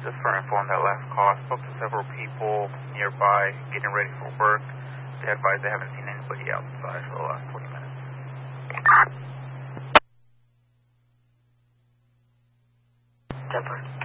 Just for info on that last call, I spoke to several people nearby getting ready for work. They advised they haven't seen anybody outside for the last 20 minutes. Denver.